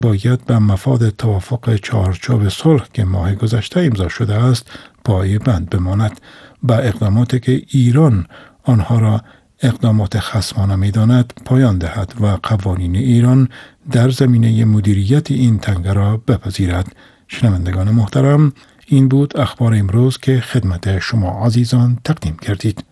باید به مفاد توافق چهارچوب صلح که ماه گذشته امضا شده است پایبند بماند. به اقداماتی که ایران آنها را اقدامات خصمانه می‌داند پایان دهد و قوانین ایران در زمینه مدیریت این تنگه را بپذیرد. شنوندگان محترم، این بود اخبار امروز که خدمت شما عزیزان تقدیم کردید.